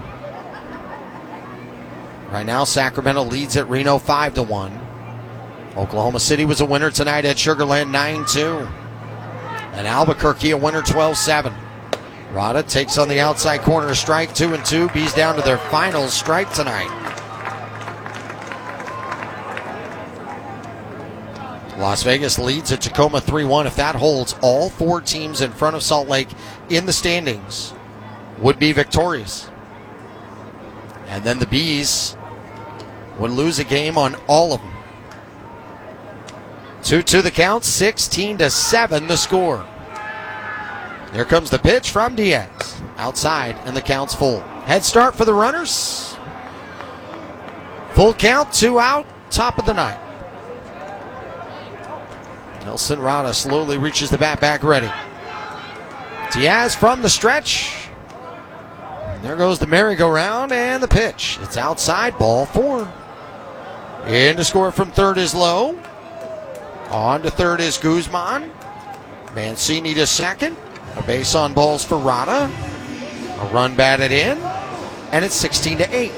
Right now, Sacramento leads at Reno 5-1. Oklahoma City was a winner tonight at Sugar Land 9-2. And Albuquerque a winner 12-7. Rada takes on the outside corner, a strike, 2-2. Bees down to their final strike tonight. Las Vegas leads at Tacoma 3-1. If that holds, all 4 teams in front of Salt Lake in the standings would be victorious. And then the Bees would lose a game on all of them. 2-2 the count, 16-7 the score. Here comes the pitch from Diaz. Outside, and the count's full. Head start for the runners. Full count, 2 out, top of the ninth. Nelson Rada slowly reaches the bat back ready. Diaz from the stretch. And there goes the merry-go-round and the pitch. It's outside, ball 4. In to score from third is Lowe. On to third is Guzman. Mancini to second. A base on balls for Rada. A run batted in. And it's 16-8.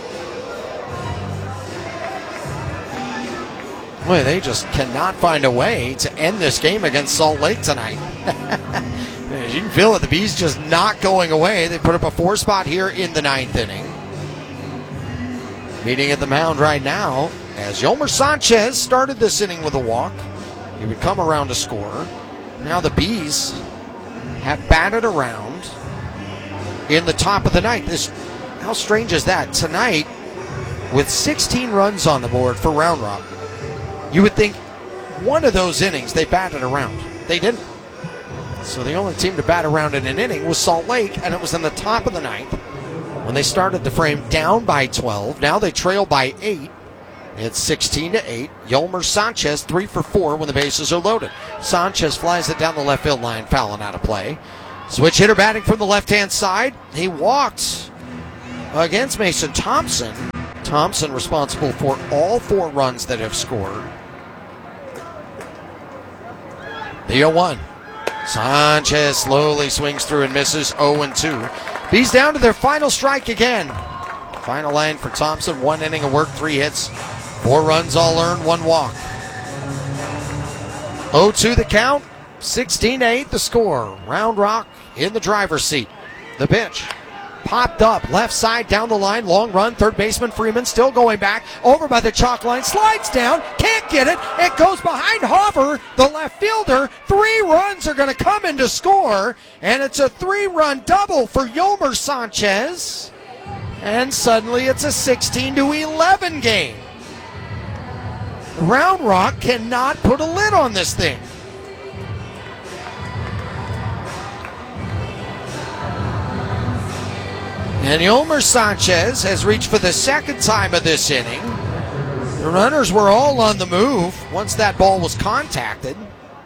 Boy, they just cannot find a way to end this game against Salt Lake tonight. You can feel it. The Bees just not going away. They put up a 4 spot here in the 9th inning. Meeting at the mound right now as Yolmer Sanchez started this inning with a walk. He would come around to score. Now the Bees have batted around in the top of the ninth. How strange is that? Tonight, with 16 runs on the board for Round Rock, you would think one of those innings they batted around. They didn't. So the only team to bat around in an inning was Salt Lake, and it was in the top of the ninth when they started the frame down by 12. Now they trail by 8 It's 16-8. Yolmer Sanchez 3 for 4 when the bases are loaded. Sanchez flies it down the left field line, fouling out of play. Switch hitter batting from the left-hand side. He walked against Mason Thompson. Thompson responsible for all 4 runs that have scored. The 0-1. Sanchez slowly swings through and misses 0-2. Bees down to their final strike again. Final line for Thompson, 1 inning of work, 3 hits, 4 runs all earned, 1 walk. 0-2 the count, 16-8 the score. Round Rock in the driver's seat. The pitch. Popped up, left side down the line, long run, third baseman Freeman still going back, over by the chalk line, slides down, can't get it, it goes behind Hoffer, the left fielder, 3 runs are going to come in to score, and it's a 3-run double for Yolmer Sanchez, and suddenly it's a 16-11 game. Round Rock cannot put a lid on this thing. And Yolmer Sanchez has reached for the second time of this inning. The runners were all on the move once that ball was contacted.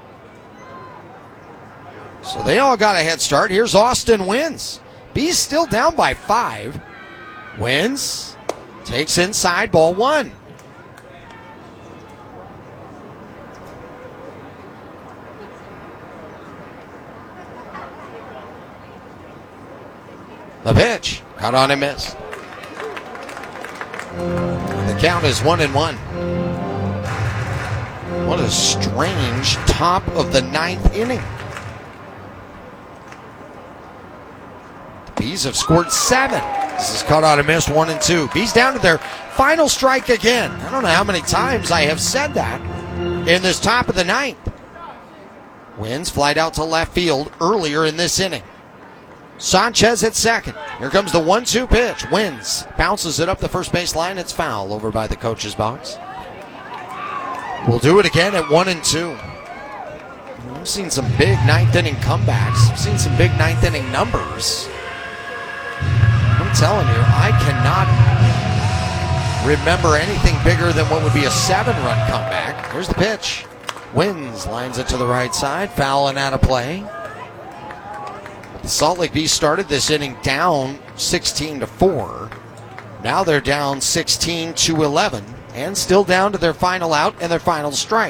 So they all got a head start. Here's Austin Wins. Bees still down by 5. Wins takes inside, ball 1. The pitch, cut on and miss. The count is 1-1. What a strange top of the 9th inning. The Bees have scored 7. This is cut on and missed, 1-2. Bees down to their final strike again. I don't know how many times I have said that in this top of the 9th. Wins flied out to left field earlier in this inning. Sanchez at second. Here comes the 1-2 pitch. Wins. Bounces it up the first base line. It's foul over by the coach's box. We'll do it again at 1-2. We've seen some big 9th inning comebacks. We've seen some big 9th inning numbers. I'm telling you, I cannot remember anything bigger than what would be a 7-run comeback. Here's the pitch. Wins. Lines it to the right side. Foul and out of play. The Salt Lake Bees started this inning down 16-4. Now they're down 16-11 and still down to their final out and their final strike.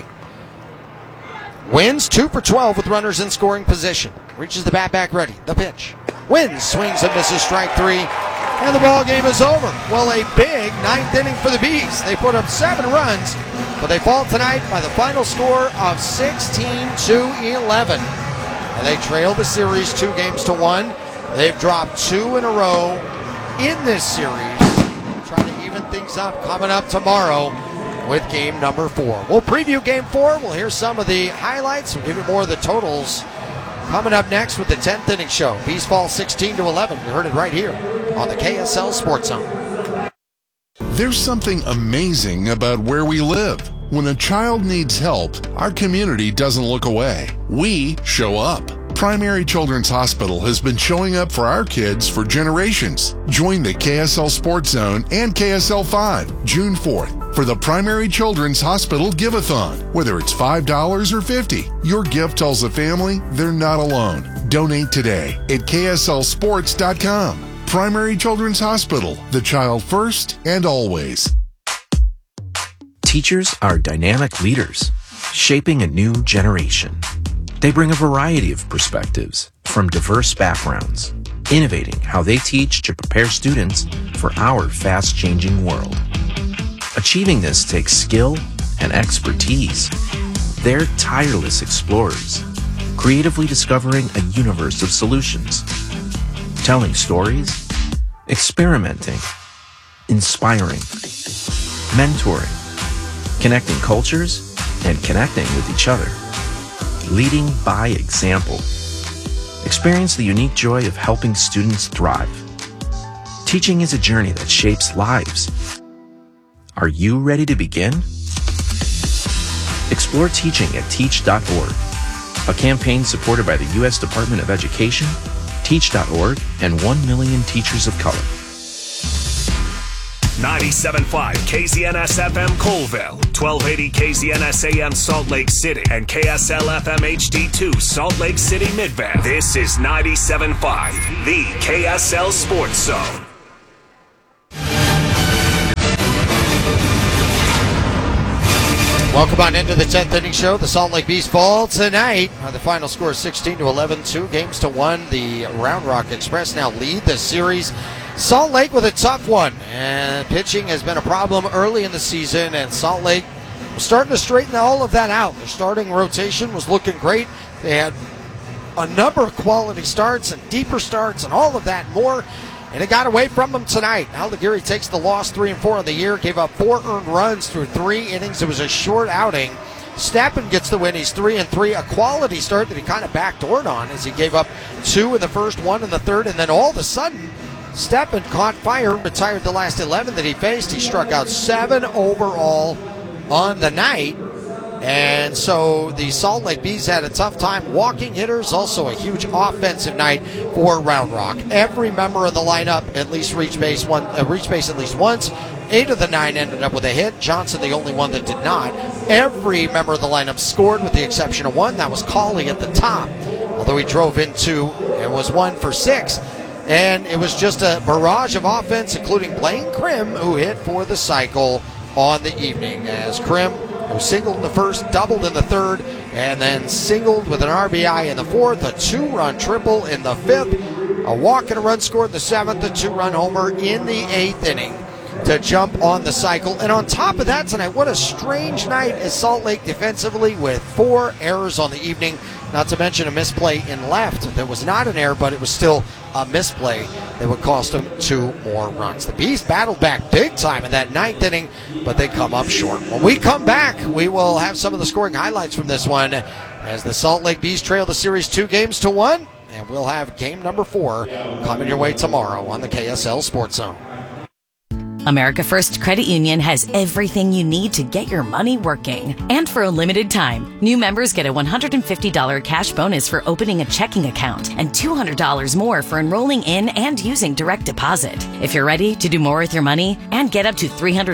Wins 2 for 12 with runners in scoring position. Reaches the bat back ready. The pitch. Wins, swings and misses, strike 3, and the ball game is over. Well, a big 9th inning for the Bees. They put up 7 runs, but they fall tonight by the final score of 16-11. And they trail the series 2-1. They've dropped 2 in a row in this series. Trying to even things up coming up tomorrow with game number 4. We'll preview game 4. We'll hear some of the highlights. We'll give you more of the totals coming up next with the 10th inning show. Bees fall 16-11. You heard it right here on the KSL Sports Zone. There's something amazing about where we live. When a child needs help, our community doesn't look away. We show up. Primary Children's Hospital has been showing up for our kids for generations. Join the KSL Sports Zone and KSL 5 June 4th for the Primary Children's Hospital Give-a-thon. Whether it's $5 or $50, your gift tells the family they're not alone. Donate today at KSLSports.com. Primary Children's Hospital, the child first and always. Teachers are dynamic leaders, shaping a new generation. They bring a variety of perspectives from diverse backgrounds, innovating how they teach to prepare students for our fast-changing world. Achieving this takes skill and expertise. They're tireless explorers, creatively discovering a universe of solutions, telling stories, experimenting, inspiring, mentoring, connecting cultures, and connecting with each other. Leading by example. Experience the unique joy of helping students thrive. Teaching is a journey that shapes lives. Are you ready to begin? Explore teaching at teach.org, a campaign supported by the U.S. Department of Education, Teach.org, and 1 million teachers of color. 97.5 KZNS FM Colville, 1280 KZNS AM Salt Lake City, and KSL FM HD2 Salt Lake City Midvale. This is 97.5, the KSL Sports Zone. Welcome on into the 10th inning show. The Salt Lake Beast fall tonight. The final score is 16-11, 2 games to 1. The Round Rock Express now lead the series. Salt Lake with a tough one, and pitching has been a problem early in the season, and Salt Lake was starting to straighten all of that out. Their starting rotation was looking great. They had a number of quality starts and deeper starts and all of that and more, and it got away from them tonight. Aldeguerri takes the loss, 3-4 on the year, gave up 4 earned runs through 3 innings. It was a short outing. Stappen gets the win. He's 3-3, a quality start that he kind of backdoored on as he gave up 2 in the first, 1 in the third, and then all of a sudden, Stappen caught fire, retired the last 11 that he faced. He struck out 7 overall on the night. And so the Salt Lake Bees had a tough time walking hitters. Also a huge offensive night for Round Rock. Every member of the lineup at least reached base at least once. 8 of the 9 ended up with a hit. Johnson, the only one that did not. Every member of the lineup scored with the exception of one. That was Cawley at the top, although he drove in 2 and was 1 for 6. And it was just a barrage of offense, including Blaine Krim, who hit for the cycle on the evening. As Krim, who singled in the first, doubled in the third, and then singled with an RBI in the fourth, a 2-run triple in the fifth, a walk and a run scored in the seventh, a 2-run homer in the 8th inning to jump on the cycle. And on top of that tonight, what a strange night is Salt Lake defensively with 4 errors on the evening, not to mention a misplay in left. That was not an error, but it was still a misplay that would cost them 2 more runs. The Bees battled back big time in that 9th inning, but they come up short. When we come back, we will have some of the scoring highlights from this one as the Salt Lake Bees trail the series 2 games to 1, and we'll have game number 4 coming your way tomorrow on the KSL Sports Zone. America First Credit Union has everything you need to get your money working. And for a limited time, new members get a $150 cash bonus for opening a checking account and $200 more for enrolling in and using direct deposit. If you're ready to do more with your money and get up to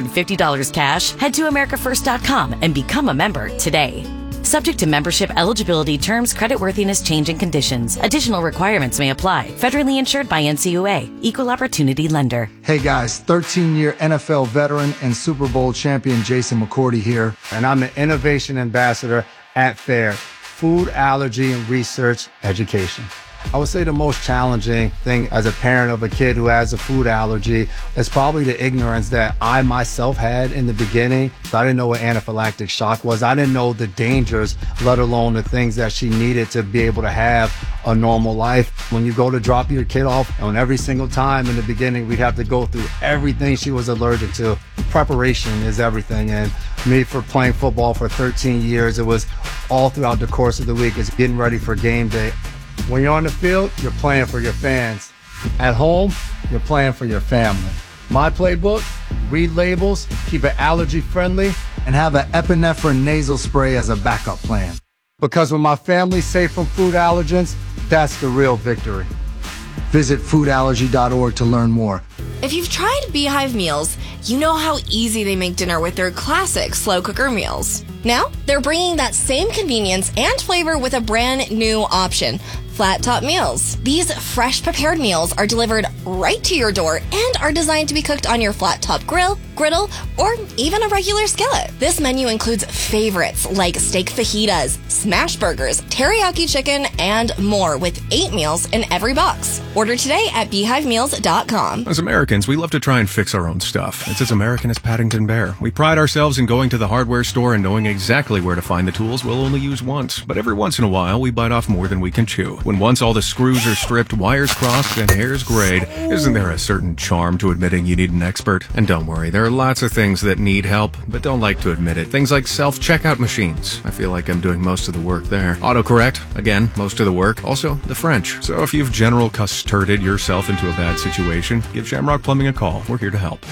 $350 cash, head to americafirst.com and become a member today. Subject to membership eligibility, terms, creditworthiness, change, and conditions. Additional requirements may apply. Federally insured by NCUA. Equal Opportunity Lender. Hey guys, 13-year NFL veteran and Super Bowl champion Jason McCourty here. And I'm the Innovation Ambassador at FAIR, Food Allergy and Research Education. I would say the most challenging thing as a parent of a kid who has a food allergy is probably the ignorance that I myself had in the beginning. So I didn't know what anaphylactic shock was. I didn't know the dangers, let alone the things that she needed to be able to have a normal life. When you go to drop your kid off, and every single time in the beginning, we'd have to go through everything she was allergic to. Preparation is everything. And me, for playing football for 13 years, it was all throughout the course of the week. It's getting ready for game day. When you're on the field, you're playing for your fans. At home, you're playing for your family. My playbook, read labels, keep it allergy friendly, and have an epinephrine nasal spray as a backup plan. Because when my family's safe from food allergens, that's the real victory. Visit foodallergy.org to learn more. If you've tried Beehive meals, you know how easy they make dinner with their classic slow cooker meals. Now, they're bringing that same convenience and flavor with a brand new option, Flat Top Meals. These fresh prepared meals are delivered right to your door and are designed to be cooked on your flat top grill, griddle, or even a regular skillet. This menu includes favorites like steak fajitas, smash burgers, teriyaki chicken, and more, with 8 meals in every box. Order today at beehivemeals.com. As Americans, we love to try and fix our own stuff. It's as American as Paddington Bear. We pride ourselves in going to the hardware store and knowing exactly where to find the tools we'll only use once. But every once in a while, we bite off more than we can chew. When once all the screws are stripped, wires crossed, and hairs grayed, isn't there a certain charm to admitting you need an expert? And don't worry, there are lots of things that need help, but don't like to admit it. Things like self-checkout machines. I feel like I'm doing most of the work there. Autocorrect, again, most of the work. Also, the French. So if you've general custarded yourself into a bad situation, give Shamrock Plumbing a call. We're here to help.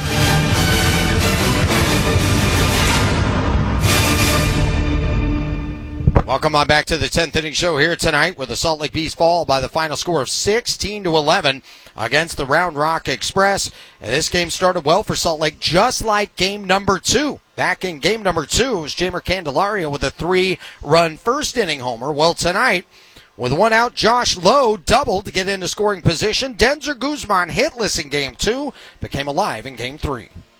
Welcome on back to the 10th inning show here tonight, where the Salt Lake Bees fall by the final score of 16-11 against the Round Rock Express. And this game started well for Salt Lake, just like game number 2. Back in game number 2, it was Jamer Candelario with a 3-run first inning homer. Well, tonight, with one out, Josh Lowe doubled to get into scoring position. Denzer Guzman hitless in game 2, became alive in game 3.